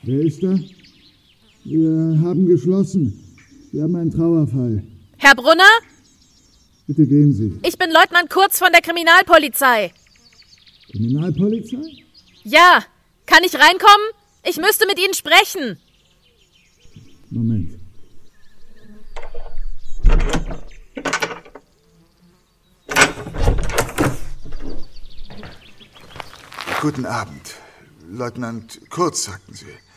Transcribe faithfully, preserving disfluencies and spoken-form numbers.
Wer ist da? Wir haben geschlossen. Wir haben einen Trauerfall. Herr Brunner? Bitte gehen Sie. Ich bin Leutnant Kurz von der Kriminalpolizei. Kriminalpolizei? Ja. Kann ich reinkommen? Ich müsste mit Ihnen sprechen. Moment. Guten Abend. Leutnant Kurz, sagten Sie.